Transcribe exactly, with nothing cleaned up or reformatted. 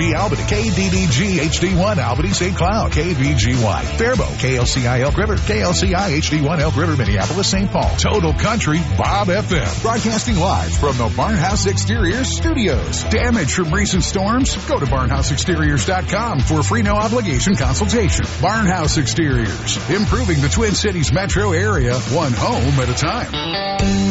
G Albany, K D D G H D one Albany Saint Cloud, K V G Y Faribault, K L C I Elk River, K L C I H D one Elk River, Minneapolis, Saint Paul. Total Country Bob F M. Broadcasting live from the Barnhouse Exteriors studios. Damage from recent storms? Go to barnhouse exteriors dot com for a free no obligation consultation. Barnhouse Exteriors, improving the Twin Cities metro area one home at a time.